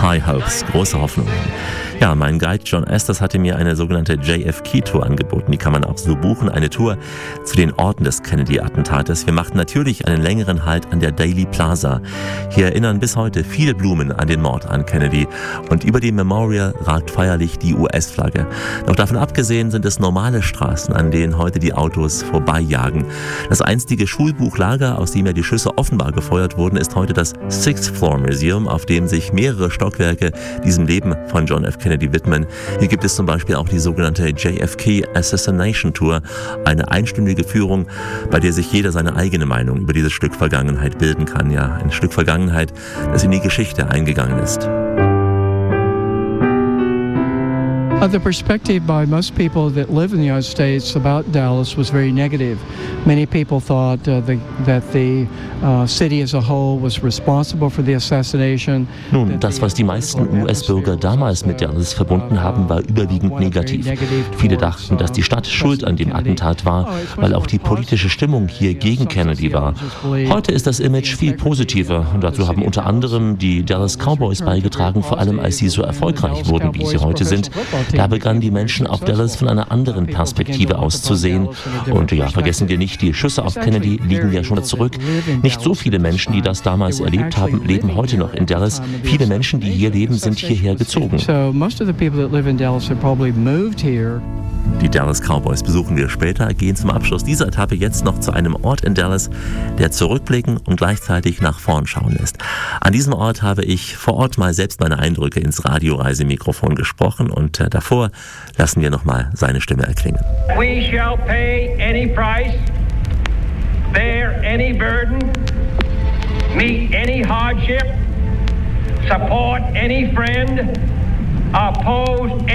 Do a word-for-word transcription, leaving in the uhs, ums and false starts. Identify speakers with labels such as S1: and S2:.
S1: High Hopes, große Hoffnungen. Ja, mein Guide John Estes hatte mir eine sogenannte J F K-Tour angeboten. Die kann man auch so buchen, eine Tour zu den Orten des Kennedy-Attentates. Wir machten natürlich einen längeren Halt an der Dealey Plaza. Hier erinnern bis heute viele Blumen an den Mord an Kennedy. Und über dem Memorial ragt feierlich die U S-Flagge. Doch davon abgesehen sind es normale Straßen, an denen heute die Autos vorbeijagen. Das einstige Schulbuchlager, aus dem ja die Schüsse offenbar gefeuert wurden, ist heute das Sixth Floor Museum, auf dem sich mehrere Stockwerke diesem Leben von John F. Kennedy widmen. Hier gibt es zum Beispiel auch die sogenannte J F K Assassination Tour, eine einstündige Führung, bei der sich jeder seine eigene Meinung über dieses Stück Vergangenheit bilden kann. Ja, ein Stück Vergangenheit, das in die Geschichte eingegangen ist.
S2: Uh, the perspective by most people that live in the United States about Dallas was very negative. Many people thought uh, the, that the uh, city as a whole was responsible for the assassination.
S1: Nun, das, was die meisten U S-Bürger damals mit Dallas verbunden haben, war überwiegend negativ. Viele dachten, dass die Stadt schuld an dem Attentat war, weil auch die politische Stimmung hier gegen Kennedy war. Heute ist das Image viel positiver und dazu haben unter anderem die Dallas Cowboys beigetragen, vor allem als sie so erfolgreich wurden, wie sie heute sind. Da begannen die Menschen auf Dallas von einer anderen Perspektive aus zu sehen. Und ja, vergessen wir nicht, die Schüsse auf Kennedy liegen ja schon zurück. Nicht so viele Menschen, die das damals erlebt haben, leben heute noch in Dallas. Viele Menschen, die hier leben, sind hierher gezogen. Die Dallas Cowboys besuchen wir später, gehen zum Abschluss dieser Etappe jetzt noch zu einem Ort in Dallas, der zurückblicken und gleichzeitig nach vorn schauen lässt. An diesem Ort habe ich vor Ort mal selbst meine Eindrücke ins Radioreisemikrofon gesprochen und äh, davor lassen wir nochmal seine Stimme erklingen.
S3: We shall pay any price, bear any burden, meet any hardship, support any friend, oppose